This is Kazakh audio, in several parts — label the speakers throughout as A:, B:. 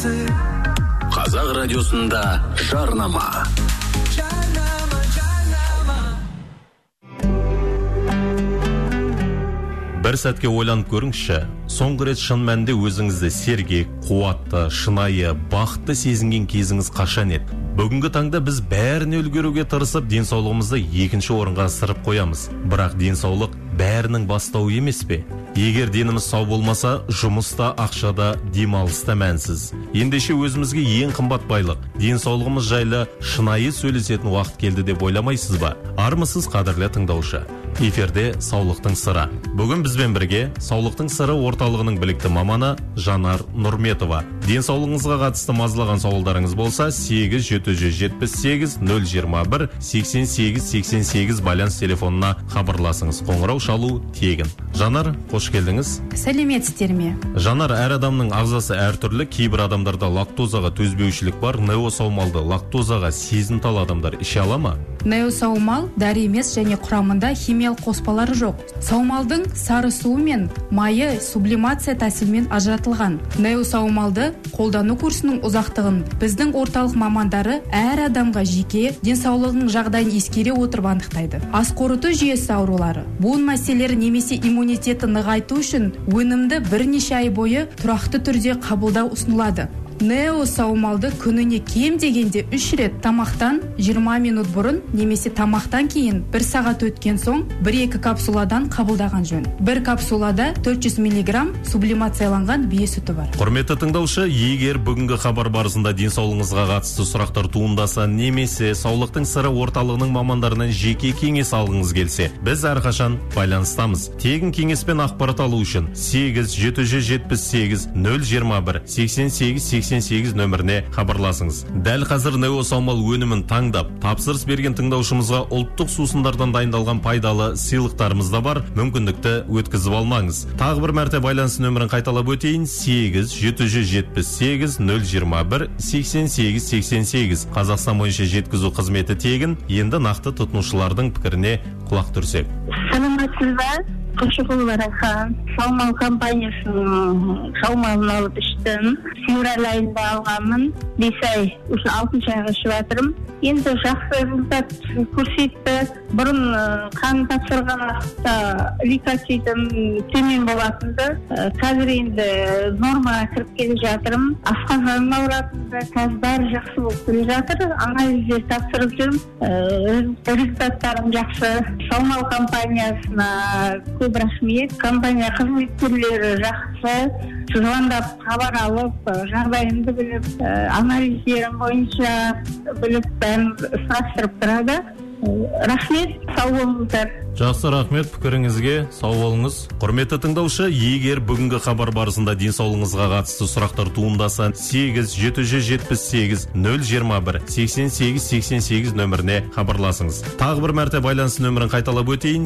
A: Қазақ радиосында жарнама.
B: Бір сәтке ойланып көріңізші, соңғы рет шын мәнінде өзіңізді сергек, қуатты, шынайы, бақытты сезінген кезіңіз қашан еді? Бүгінгі таңда біз бәріне үлгеруге тырысып, денсаулығымызды екінші орынға ысырып қоямыз. Бірақ денсаулық бәрінің бастауы емес пе? Егер деніміз сау болмаса, жұмыста, ақшада, демалыста мәнсіз. Ендеше өзімізге ең қымбат байлық, денсаулығымыз жайлы шынайы сөйлесетін уақыт келді деп ойламайсыз ба? Армысыз, қадірлі тыңдаушы? Эфирде саулықтың сыры. Бүгін бізбен бірге саулықтың сыры орталығының білікті маманы Жанар Нұрметова. Денсаулығыңызға қатысты мазалаған сауалдарыңыз болса, 8-778-021-88-88 байланыс телефонына хабарласыңыз. Қоңырау шалу тегін. Жанар, қош келдіңіз.
C: Сәлеметсіздер ме?
B: Жанар, әр адамның ағзасы әртүрлі. Кейбір адамдарда лактозаға төзбеушілік бар. Неосаумалды лактозаға сезімтал адамдар іше ала ма?
C: Неосаумал дәрі емес және құрамында химиялық қоспалары жоқ. Саумалдың сары суы мен майы сублимация тәсілімен ажыратылған. Неосаумалды қолдану курсының ұзақтығын біздің орталық мамандары әр адамға жеке денсаулығының жағдайын ескере отырып анықтайды. Ас қорыту жүйесі аурулары, буын мәселелері немесе иммунитеті нығайту үшін өнімді бірнеше ай бойы тұрақты түрде қабылдау ұсынылады. Неосаумалды күніне кем дегенде 3 рет тамақтан 20 минут бұрын немесе тамақтан кейін 1 сағат өткен соң 1-2 капсуладан қабылдаған жөн. 1 капсулада 400 мг сублимацияланған бие сүті бар.
B: Құрметті тыңдаушы, егер бүгінгі хабар барысында денсаулығыңызға қатысты сұрақтар туындаса немесе саулықтың сыры орталығының мамандарынан жеке кеңес алғыңыз келсе, біз әрқашан байланыстамыз. Тегін кеңес пен ақпарат алу үшін 8-778-021-88-88 нөміріне хабарласыңыз. Дәл қазір неосаумал өнімін таңдап, тапсырыс берген тыңдаушымызға ұлттық сусындардан дайындалған пайдалы сыйлықтарымыз да бар. Мүмкіндікті өткізіп алмаңыз. Тағы бір мәрте байланыс нөмірін қайталап өтейін: 8-778-021-88-88. Қазақстан бойынша жеткізу қызметі тегін. Енді нақты тұтынушылардың пікіріне құлақ түрсек.
D: Саламатсыз ба? Қошықұлы Райхан, Саумал компаниясының саумалын алып іштім. Февраль айында алғанмын. 5 ай, 6 айға ішіп жатырмын. Енді жақсы результат көрсетті. Бұрын қан тапсырған уақытта лейкоцитім төмен болатынды. Қазір енді нормаға кіріп келе жатырмын. Асқазаным ауыратынды. Қазір бәрі жақсы болып келе жатыр. Анализдер тапсырып жүрмін. Результаттарым жақсы. Саумал компаниясына көп рахмет. Компания қызметкерлері жақсы. Звондап хабар алып, жағдайымды біліп, анализдерім бойынша біліп, бәрін сұрастырып тұрады. Рахмет, сау болыңыздар.
B: Жақсы, рахмет пікіріңізге, сау болыңыз. Құрметті тыңдаушы, егер бүгінгі хабар барысында денсаулығыңызға қатысты сұрақтар туындаса, 8-778-021-88-88 нөміріне хабарласыңыз. Тағы бір мәрте байланыс нөмірін қайталап өтейін: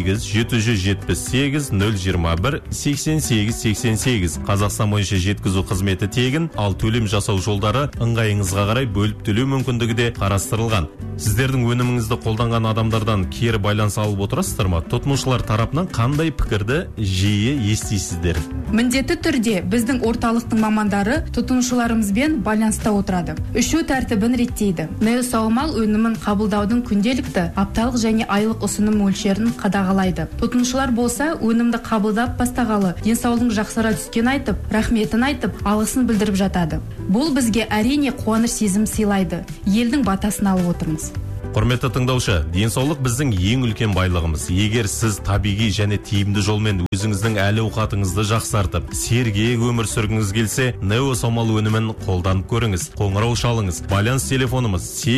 B: 8-778-021-88-88. Қазақстан бойынша жеткізу қызметі тегін, ал төлем жасау жолдары ыңғайыңызға қарай бөліп төлеу мүмкіндігі де қарастырылған. Сіздердің өніміңізді қолданған адамдардан кері байланыс алып отырасыздар ма? Тұтынушылар тарапынан қандай пікірді жиі естисіздер?
C: Міндетті түрде біздің орталықтың мамандары тұтынушыларымызбен байланыста отырады. Үшу тәртібін реттейді. Неосаумал өнімін қабылдаудың күнделікті, апталық және айлық ұсыным мөлшерін қадағалайды. Тұтынушылар болса, өнімді қабылдап бастағалы денсаулығың жақсара түскен айтып, рахметін айтып, алғысын білдіріп жатады. Бұл бізге әрине қуаныш сезім сыйлайды. Елдің батасын алып отырмыз.
B: Құрметті тыңдаушы, денсаулық біздің ең үлкен байлығымыз. Егер сіз табиғи және тиімді жолмен өзіңіздің әл-ауқатыңызды жақсартып, сергек өмір сүргіңіз келсе, неосаумал өнімін қолданып көріңіз. Қоңырау шалыңыз. Байланыс телефонымыз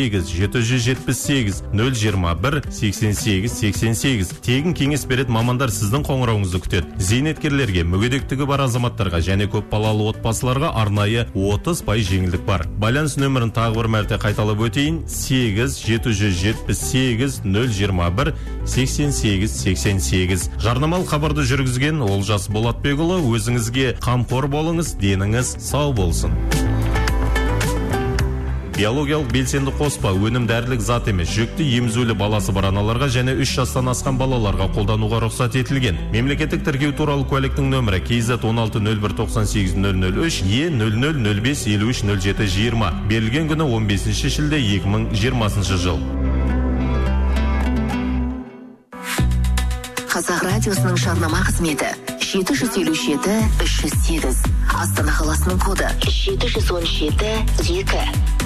B: 8-778-021-88-88. Тегін кеңес беретін мамандар сіздің қоңырауыңызды күтеді. Зейнеткерлерге, мүгедектігі бар азаматтарға және көп балалы отбасыларға арнайы 30% жеңілдік бар. Байланыс нөмірін тағы бір мәрте қайталап өтейін: 8-778-021-88-88. Жарнамалық хабарды жүргізген Олжас Болатбекұлы. Өзіңізге қамқор болыңыз, деніңіз сау болсын. Биологиялық белсенді қоспа өнім дәрілік зат емес, жүкті емізулі баласы бар аналарға және 3 жастан асқан балаларға қолдануға рұқсат етілген. Мемлекеттік тіркеу туралы куәліктің нөмірі KZ 160198-003 E0005530720. Берілген күні 15 шілде 2020 жыл.
E: Қазақ радиосының жарнама қызметі 757-308. Астана қаласының коды 717-2.